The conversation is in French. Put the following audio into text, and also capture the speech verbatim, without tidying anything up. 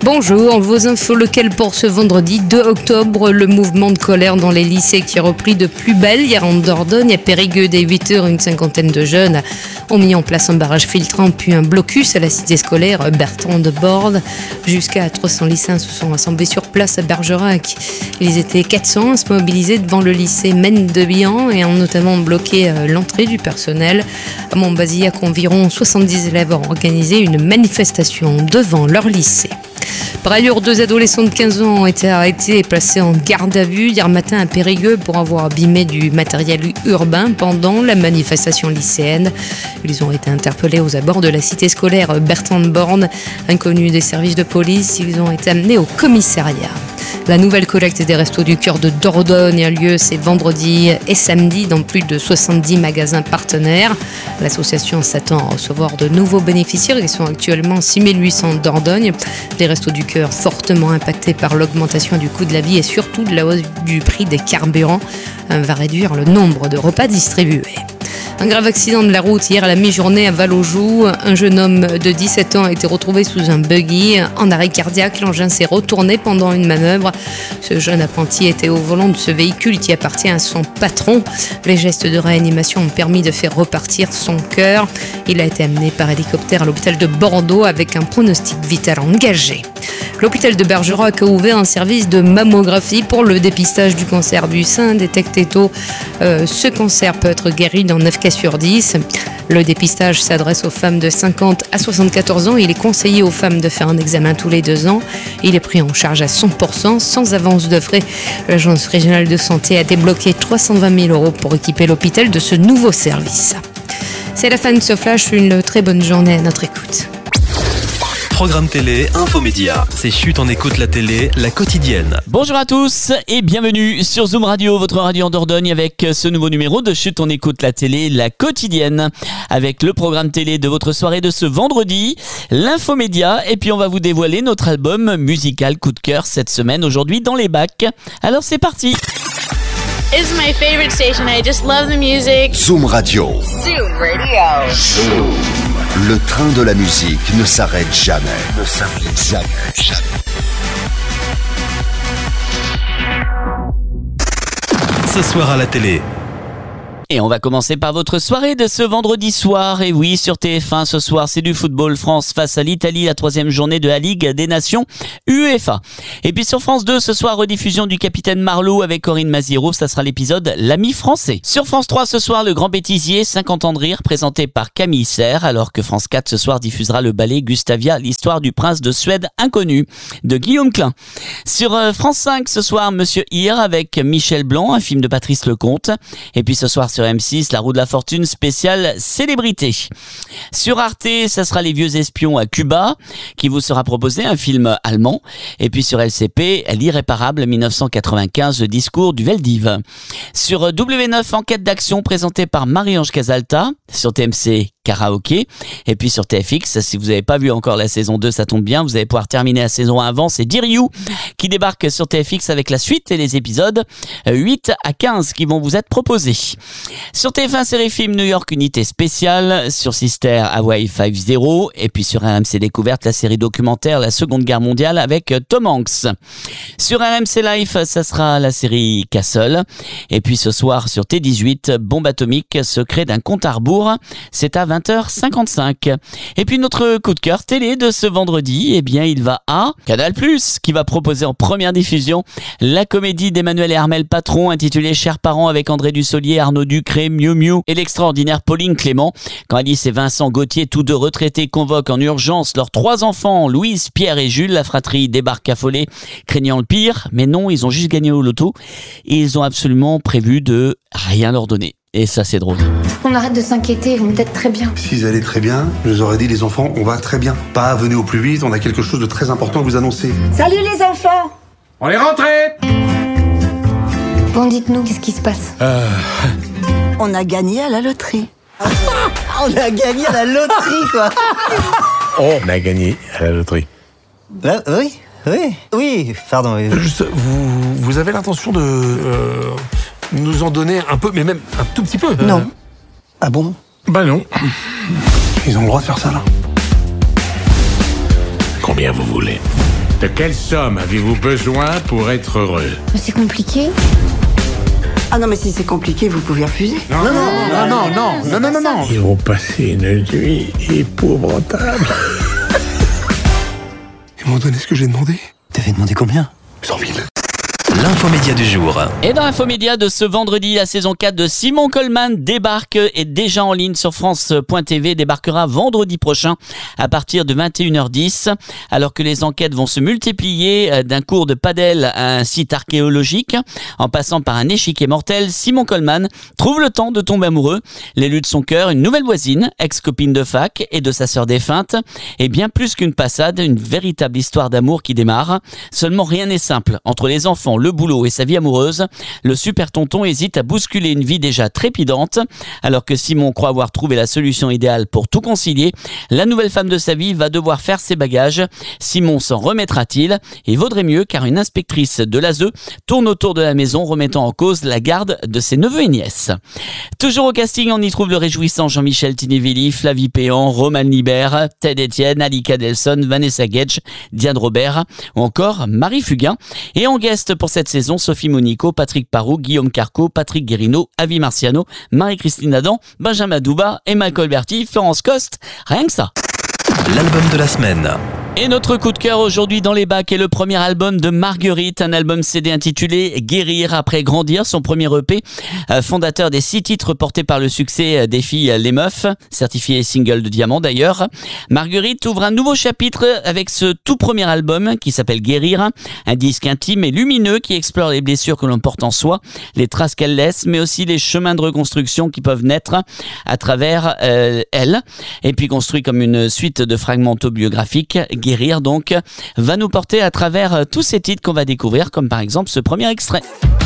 Bonjour, vos infos locales pour ce vendredi deux octobre. Le mouvement de colère dans les lycées qui a repris de plus belle hier en Dordogne. À Périgueux, dès huit heures, une cinquantaine de jeunes ont mis en place un barrage filtrant puis un blocus à la cité scolaire Bertrand de Bordes. Jusqu'à trois cents lycéens se sont rassemblés sur place à Bergerac. Ils étaient quatre cents à se mobiliser devant le lycée Maine de Bihan et ont notamment bloqué l'entrée du personnel. À Montbazillac, environ soixante-dix élèves ont organisé une manifestation devant leur lycée. Par ailleurs, deux adolescents de quinze ans ont été arrêtés et placés en garde à vue hier matin à Périgueux pour avoir abîmé du matériel urbain pendant la manifestation lycéenne. Ils ont été interpellés aux abords de la cité scolaire Bertrand de Bordes. Inconnus des services de police, ils ont été amenés au commissariat. La nouvelle collecte des Restos du Cœur de Dordogne a lieu ces vendredis et samedi dans plus de soixante-dix magasins partenaires. L'association s'attend à recevoir de nouveaux bénéficiaires. Ils sont actuellement six mille huit cents en Dordogne. Les Restos du Cœur fortement impactés par l'augmentation du coût de la vie et surtout de la hausse du prix des carburants va réduire le nombre de repas distribués. Un grave accident de la route hier à la mi-journée à Val-aux-Joues. Un jeune homme de dix-sept ans a été retrouvé sous un buggy en arrêt cardiaque. L'engin s'est retourné pendant une manœuvre. Ce jeune apprenti était au volant de ce véhicule qui appartient à son patron. Les gestes de réanimation ont permis de faire repartir son cœur. Il a été amené par hélicoptère à l'hôpital de Bordeaux avec un pronostic vital engagé. L'hôpital de Bergerac a ouvert un service de mammographie pour le dépistage du cancer du sein. Détecté tôt, euh, ce cancer peut être guéri dans neuf cas sur dix. Le dépistage s'adresse aux femmes de cinquante à soixante-quatorze ans. Il est conseillé aux femmes de faire un examen tous les deux ans. Il est pris en charge à cent pour cent sans avance de frais. L'Agence régionale de santé a débloqué trois cent vingt mille euros pour équiper l'hôpital de ce nouveau service. C'est la fin de ce flash. Une très bonne journée à notre écoute. Programme télé, Infomédia. C'est Chut, on écoute la télé, la quotidienne. Bonjour à tous et bienvenue sur Zoom Radio, votre radio en Dordogne avec ce nouveau numéro de Chut, on écoute la télé, la quotidienne. Avec le programme télé de votre soirée de ce vendredi, l'Infomédia. Et puis on va vous dévoiler notre album musical coup de cœur cette semaine, aujourd'hui dans les bacs. Alors c'est parti. It's my favorite station. I just love the music. Zoom Radio. Zoom Radio. Zoom. Le train de la musique ne s'arrête jamais. Ne s'arrête jamais. Jamais. Ce soir à la télé. Et on va commencer par votre soirée de ce vendredi soir. Et oui, sur T F un ce soir, c'est du football. France face à l'Italie, la troisième journée de la Ligue des Nations UEFA. Et puis sur France deux, ce soir, rediffusion du Capitaine Marlowe avec Corinne Maziero. Ça sera l'épisode L'ami français. Sur France trois, ce soir, le Grand Bêtisier, cinquante ans de rire, présenté par Camille Serre. Alors que France quatre, ce soir, diffusera le ballet Gustavia, l'histoire du prince de Suède inconnu, de Guillaume Klein. Sur France cinq, ce soir, Monsieur Hir avec Michel Blanc, un film de Patrice Lecomte. Et puis ce soir, sur M six, La roue de la fortune spéciale célébrité. Sur Arte, ça sera Les vieux espions à Cuba qui vous sera proposé, un film allemand. Et puis sur L C P, L'irréparable mille neuf cent quatre-vingt-quinze, le discours du Veldiv. Sur W neuf, Enquête d'action présentée par Marie-Ange Casalta. Sur T M C, Karaoké. Et puis sur T F X, si vous n'avez pas vu encore la saison deux, ça tombe bien, vous allez pouvoir terminer la saison un avant, c'est Dear You qui débarque sur T F X avec la suite et les épisodes huit à quinze qui vont vous être proposés. Sur T F un, série film New York Unité Spéciale, sur Sister Hawaii cinquante, et puis sur R M C Découverte, la série documentaire La Seconde Guerre mondiale avec Tom Hanks. Sur R M C Life, ça sera la série Castle. Et puis ce soir sur T dix-huit, Bombe atomique, secret d'un compte à rebours, c'est à vingt heures cinquante-cinq. Et puis notre coup de cœur télé de ce vendredi, eh bien il va à Canal plus, qui va proposer en première diffusion la comédie d'Emmanuel et Armel Patron intitulée Chers parents avec André Dussolier, Arnaud Ducré, Miu Miu et l'extraordinaire Pauline Clément. Quand Alice et Vincent Gauthier, tous deux retraités, convoquent en urgence leurs trois enfants, Louise, Pierre et Jules, la fratrie débarque affolée, craignant le pire. Mais non, ils ont juste gagné au loto et ils ont absolument prévu de rien leur donner. Et ça, c'est drôle. On arrête de s'inquiéter, ils vont peut-être très bien. S'ils allaient très bien, je nous aurais dit les enfants, on va très bien. Pas venez au plus vite, on a quelque chose de très important à vous annoncer. Salut les enfants! On est rentrés! Bon, dites-nous, qu'est-ce qui se passe? Euh... On a gagné à la loterie. On a gagné à la loterie, quoi. On a gagné à la loterie. Là, oui, oui, oui, pardon. Oui. Juste, vous, vous avez l'intention de euh, nous en donner un peu, mais même un tout petit peu? Non. Euh... Ah bon? Bah non. Ils ont le droit de faire ça, là. Combien vous voulez? De quelle somme avez-vous besoin pour être heureux? C'est compliqué. Ah non, mais si c'est compliqué, vous pouvez refuser. Non, non, non, non, non, non, non, non, non. Ils vont passer une nuit épouvantable. Ils m'ont donné ce que j'ai demandé. T'avais demandé combien? cent mille. L'infomédia du jour. Et dans l'infomédia de ce vendredi, la saison quatre de Simon Coleman débarque et déjà en ligne sur France point T V, débarquera vendredi prochain à partir de vingt et une heures dix. Alors que les enquêtes vont se multiplier d'un cours de padel à un site archéologique, en passant par un échiquier mortel, Simon Coleman trouve le temps de tomber amoureux. L'élu de son cœur, une nouvelle voisine, ex-copine de fac et de sa sœur défunte, et bien plus qu'une passade, une véritable histoire d'amour qui démarre. Seulement rien n'est simple entre les enfants, le boulot et sa vie amoureuse. Le super tonton hésite à bousculer une vie déjà trépidante. Alors que Simon croit avoir trouvé la solution idéale pour tout concilier, la nouvelle femme de sa vie va devoir faire ses bagages. Simon s'en remettra-t-il? Et vaudrait mieux, car une inspectrice de l'A S E tourne autour de la maison, remettant en cause la garde de ses neveux et nièces. Toujours au casting, on y trouve le réjouissant Jean-Michel Tinelli, Flavie Péan, Roman Libert, Ted Etienne, Alika Delson, Vanessa Gage, Diane Robert ou encore Marie Fugain. Et en guest pour cette saison, Sophie Monico, Patrick Parot, Guillaume Carco, Patrick Guérino, Avi Marciano, Marie-Christine Adam, Benjamin Douba, Emma Colberti, Florence Coste. Rien que ça. L'album de la semaine. Et notre coup de cœur aujourd'hui dans les bacs est le premier album de Marguerite, un album C D intitulé Guérir après grandir, son premier E P, fondateur des six titres portés par le succès des filles Les Meufs, certifié single de diamant d'ailleurs. Marguerite ouvre un nouveau chapitre avec ce tout premier album qui s'appelle Guérir, un disque intime et lumineux qui explore les blessures que l'on porte en soi, les traces qu'elle laisse, mais aussi les chemins de reconstruction qui peuvent naître à travers euh, elle, et puis construit comme une suite de fragments autobiographiques. Guérir donc va nous porter à travers tous ces titres qu'on va découvrir, comme par exemple ce premier extrait.